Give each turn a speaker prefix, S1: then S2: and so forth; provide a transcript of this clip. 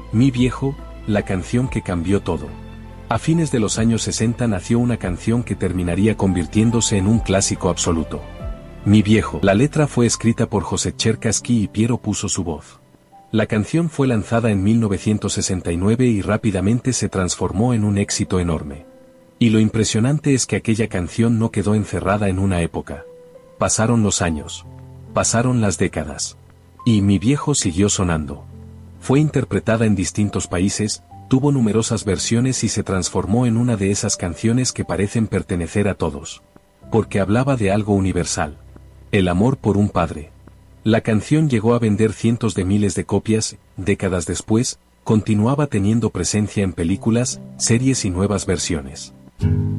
S1: Mi viejo, la canción que cambió todo. A fines de los años 60 nació una canción que terminaría convirtiéndose en un clásico absoluto. Mi viejo. La letra fue escrita por José Cherkassky y Piero puso su voz. La canción fue lanzada en 1969 y rápidamente se transformó en un éxito enorme. Y lo impresionante es que aquella canción no quedó encerrada en una época. Pasaron los años. Pasaron las décadas. Y Mi viejo siguió sonando. Fue interpretada en distintos países, tuvo numerosas versiones y se transformó en una de esas canciones que parecen pertenecer a todos. Porque hablaba de algo universal. El amor por un padre. La canción llegó a vender cientos de miles de copias, décadas después, continuaba teniendo presencia en películas, series y nuevas versiones.